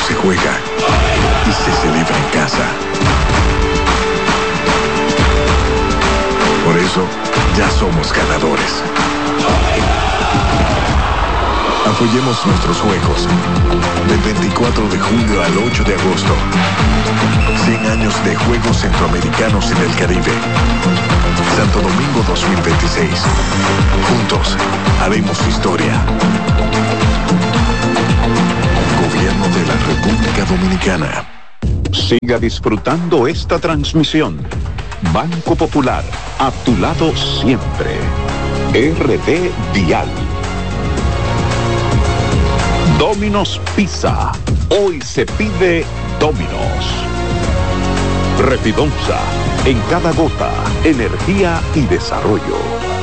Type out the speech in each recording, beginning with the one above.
se juega y se celebra en casa. Por eso, ya somos ganadores. Apoyemos nuestros juegos. Del 24 de julio al 8 de agosto. 100 años de Juegos Centroamericanos en el Caribe. Santo Domingo 2026. Juntos, haremos historia. Gobierno de la República Dominicana. Siga disfrutando esta transmisión. Banco Popular, a tu lado siempre. RD Vial. Domino's Pizza. Hoy se pide Domino's. Repidonza. En cada gota, energía y desarrollo.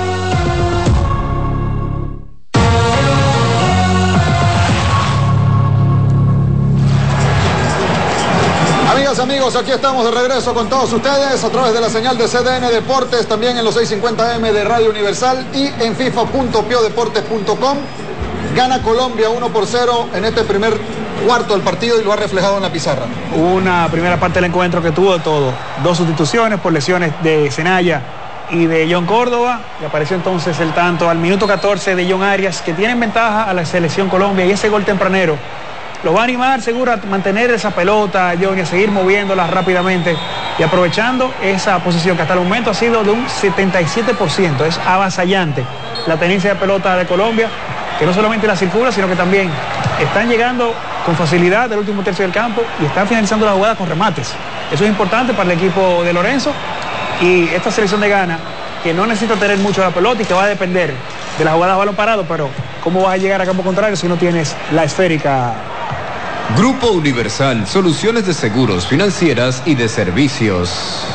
Amigas, amigos, aquí estamos de regreso con todos ustedes a través de la señal de CDN Deportes, también en los 650M de Radio Universal y en fifa.piodeportes.com. Gana Colombia 1-0 en este primer cuarto del partido y lo ha reflejado en la pizarra. Una primera parte del encuentro que tuvo todo. 2 sustituciones por lesiones de Zenaya y de John Córdoba. Y apareció entonces el tanto al minuto 14 de John Arias, que tienen ventaja a la selección Colombia, y ese gol tempranero los va a animar seguro a mantener esa pelota, John, y a seguir moviéndola rápidamente y aprovechando esa posición que hasta el momento ha sido de un 77%. Es avasallante la tenencia de pelota de Colombia, que no solamente la circula, sino que también están llegando con facilidad del último tercio del campo y están finalizando la jugada con remates. Eso es importante para el equipo de Lorenzo y esta selección de Ghana, que no necesita tener mucho la pelota y que va a depender de la jugada a balón parado, pero ¿cómo vas a llegar a campo contrario si no tienes la esférica? Grupo Universal, soluciones de seguros, financieras y de servicios.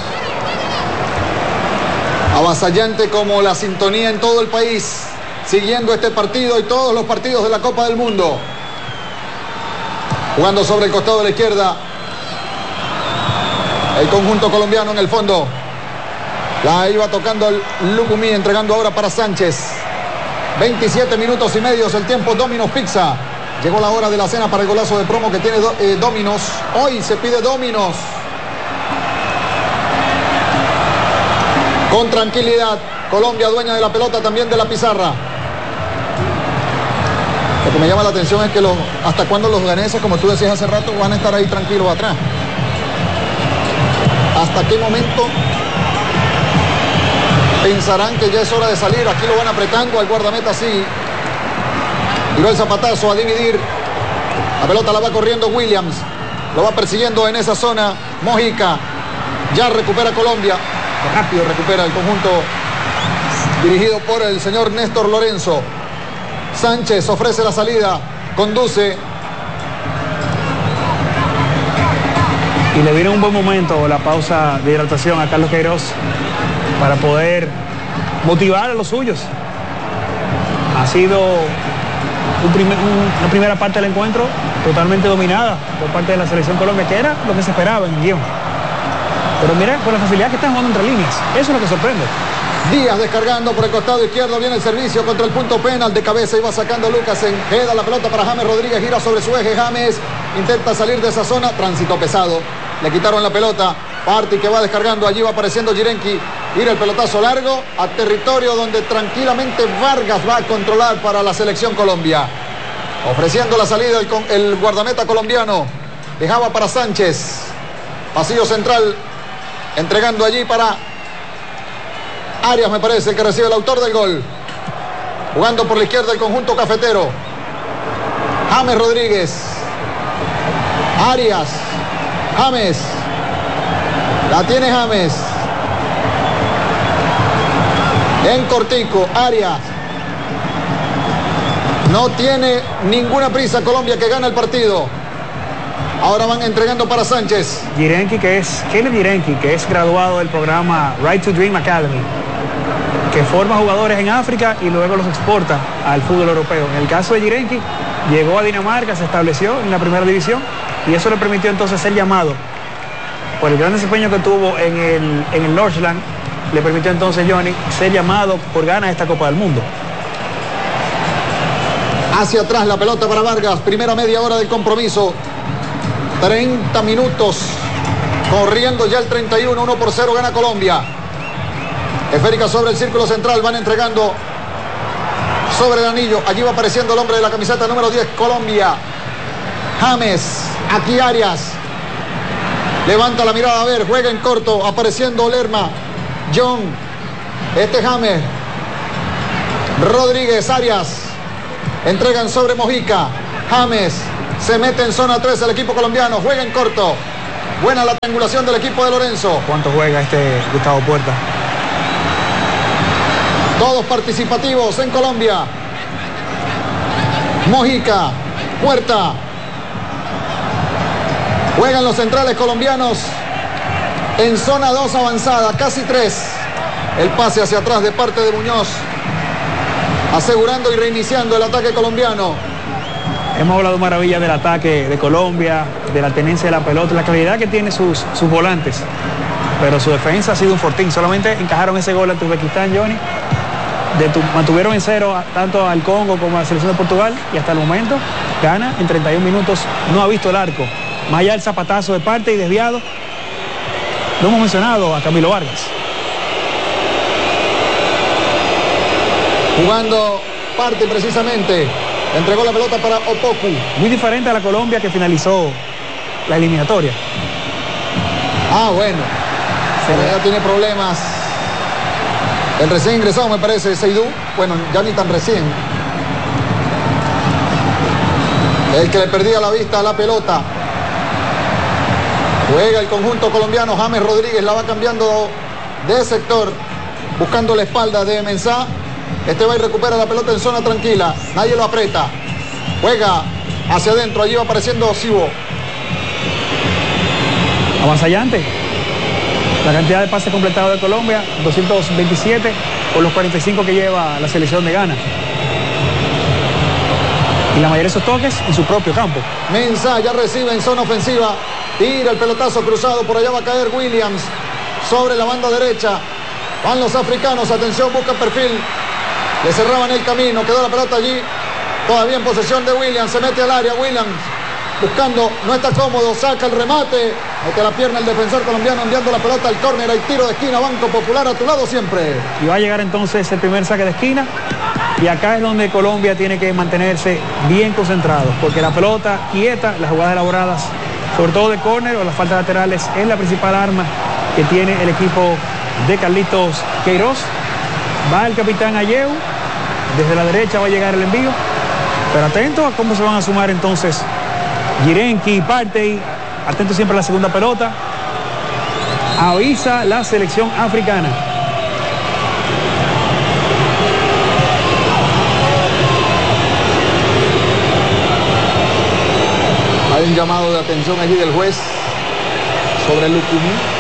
Avasallante como la sintonía en todo el país, siguiendo este partido y todos los partidos de la Copa del Mundo. Jugando sobre el costado de la izquierda, el conjunto colombiano en el fondo. La iba tocando el Lucumí, entregando ahora para Sánchez. 27 minutos y medio es el tiempo. Domino's Pizza. Llegó la hora de la cena para el golazo de promo que tiene Domino's. Hoy se pide Domino's. Con tranquilidad. Colombia dueña de la pelota, también de la pizarra. Lo que me llama la atención es que hasta cuando los ganeses, como tú decías hace rato, van a estar ahí tranquilos atrás. ¿Hasta qué momento pensarán que ya es hora de salir? Aquí lo van apretando al guardameta, sí. Tiró el zapatazo a dividir. La pelota la va corriendo Williams. Lo va persiguiendo en esa zona Mojica. Ya recupera Colombia. Rápido recupera el conjunto dirigido por el señor Néstor Lorenzo. Sánchez ofrece la salida. Conduce. Y le viene un buen momento la pausa de hidratación a Carlos Queiroz para poder motivar a los suyos. Ha sido una primera parte del encuentro totalmente dominada por parte de la selección Colombia, que era lo que se esperaba en el guión. Pero mira, con la facilidad que están jugando entre líneas, eso es lo que sorprende. Díaz descargando por el costado izquierdo, viene el servicio contra el punto penal, de cabeza iba sacando Lucas, queda la pelota para James Rodríguez, gira sobre su eje, James intenta salir de esa zona, tránsito pesado, le quitaron la pelota, Party que va descargando, allí va apareciendo Jirenki, gira el pelotazo largo a territorio donde tranquilamente Vargas va a controlar para la selección Colombia, ofreciendo la salida el guardameta colombiano, dejaba para Sánchez, pasillo central, entregando allí para Arias, me parece, el que recibe el autor del gol. Jugando por la izquierda el conjunto cafetero. James Rodríguez. Arias. James. La tiene James. En cortico, Arias. No tiene ninguna prisa Colombia, que gana el partido. Ahora van entregando para Sánchez. Jirenki, Kelly Jirenki, que es graduado del programa Right to Dream Academy, que forma jugadores en África y luego los exporta al fútbol europeo. En el caso de Jirenki, llegó a Dinamarca, se estableció en la primera división y eso le permitió entonces ser llamado, por el gran desempeño que tuvo en el Northland, le permitió entonces Johnny ser llamado por Ghana a esta Copa del Mundo. Hacia atrás la pelota para Vargas, primera media hora del compromiso. 30 minutos. Corriendo ya el 31, 1-0 gana Colombia. Esférica sobre el círculo central, van entregando sobre el anillo. Allí va apareciendo el hombre de la camiseta número 10, Colombia. James, aquí Arias. Levanta la mirada, a ver, juega en corto, apareciendo Lerma. John, James. Rodríguez, Arias. Entregan sobre Mojica. James, se mete en zona 3 el equipo colombiano, juega en corto. Buena la triangulación del equipo de Lorenzo. ¿Cuánto juega Gustavo Puerta? Todos participativos en Colombia. Mojica, Puerta. Juegan los centrales colombianos en zona 2 avanzada, casi 3. El pase hacia atrás de parte de Muñoz, asegurando y reiniciando el ataque colombiano. Hemos hablado maravilla del ataque de Colombia, de la tenencia de la pelota, la calidad que tiene sus volantes. Pero su defensa ha sido un fortín. Solamente encajaron ese gol ante Uzbekistán, Johnny. Mantuvieron en 0 tanto al Congo como a la selección de Portugal. Y hasta el momento, Ghana en 31 minutos no ha visto el arco. Más allá del zapatazo de parte y desviado. No hemos mencionado a Camilo Vargas. Jugando parte precisamente. Entregó la pelota para Opoku. Muy diferente a la Colombia que finalizó la eliminatoria. Ah, bueno. Pero ya tiene problemas. El recién ingresado, me parece, Seydou. Bueno, ya ni tan recién. El que le perdía la vista a la pelota. Juega el conjunto colombiano. James Rodríguez la va cambiando de sector, buscando la espalda de Mensah. Va y recupera la pelota en zona tranquila. Nadie lo aprieta. Juega hacia adentro. Allí va apareciendo Sibo. Avanzallante. La cantidad de pases completados de Colombia, 227 por los 45 que lleva la selección de Ghana. Y la mayoría de esos toques en su propio campo. Mensah ya recibe en zona ofensiva. Tira el pelotazo cruzado. Por allá va a caer Williams sobre la banda derecha. Van los africanos. Atención, busca perfil. Le cerraban el camino, quedó la pelota allí, todavía en posesión de Williams, se mete al área, Williams buscando, no está cómodo, saca el remate, mete la pierna el defensor colombiano enviando la pelota al córner, hay tiro de esquina, Banco Popular a tu lado siempre. Y va a llegar entonces el primer saque de esquina, y acá es donde Colombia tiene que mantenerse bien concentrado, porque la pelota quieta, las jugadas elaboradas, sobre todo de córner o las faltas laterales, es la principal arma que tiene el equipo de Carlitos Queiroz. Va el capitán Ayew, desde la derecha va a llegar el envío, pero atento a cómo se van a sumar entonces Yirenki y Partey, atento siempre a la segunda pelota, avisa la selección africana. Hay un llamado de atención allí del juez sobre Lucumí.